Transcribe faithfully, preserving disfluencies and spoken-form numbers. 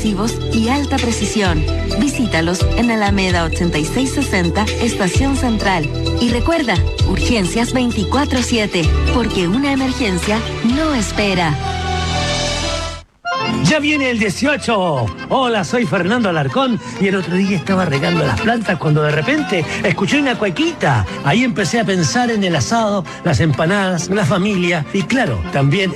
invasivos y alta precisión. Visítalos en Alameda ochenta y seis sesenta, Estación Central. Y recuerda, urgencias veinticuatro siete, porque una emergencia no espera. ¡Ya viene el dieciocho! Hola, soy Fernando Alarcón y el otro día estaba regando las plantas cuando de repente escuché una cuequita. Ahí empecé a pensar en el asado, las empanadas, la familia y claro, también